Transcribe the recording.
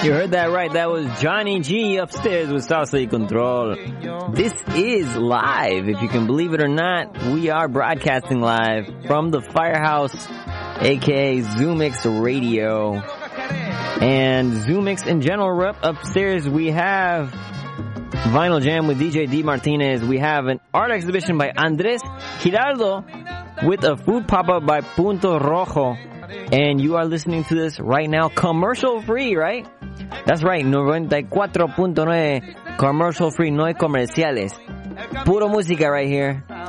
You heard that right. That was Johnny G upstairs with Salsa y Control. This is live. If you can believe it or not, we are broadcasting live from the Firehouse, aka Zoomix Radio. And Zoomix in general, upstairs we have Vinyl Jam with DJ D. Martinez. We have an art exhibition by Andres Giraldo with a food pop-up by Punto Rojo. And you are listening to this right now commercial free, right? That's right, 94.9 commercial free, no hay comerciales. Puro música right here.